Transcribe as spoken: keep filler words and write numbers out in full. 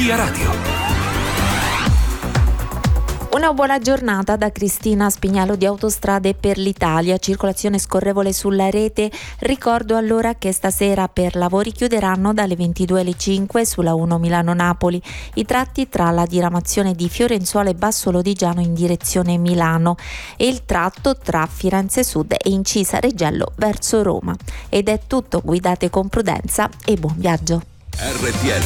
Via Radio. Una buona giornata da Cristina Spignalo di Autostrade per l'Italia, circolazione scorrevole sulla rete. Ricordo allora che stasera per lavori chiuderanno dalle ventidue alle cinque sulla uno Milano-Napoli i tratti tra la diramazione di Fiorenzuola e Basso Lodigiano in direzione Milano e il tratto tra Firenze Sud e Incisa Reggello verso Roma. Ed è tutto, guidate con prudenza e buon viaggio. R T L